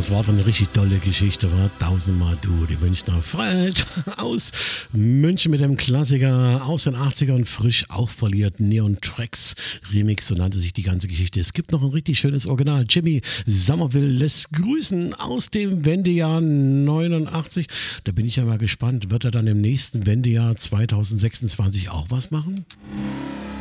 Das war doch eine richtig tolle Geschichte, war tausendmal du, die Münchner Freiheit aus München mit dem Klassiker aus den 80ern, frisch aufpoliert, Neon Tracks Remix, so nannte sich die ganze Geschichte. Es gibt noch ein richtig schönes Original. Jimmy Somerville lässt grüßen aus dem Wendejahr 89. Da bin ich ja mal gespannt, wird er dann im nächsten Wendejahr 2026 auch was machen?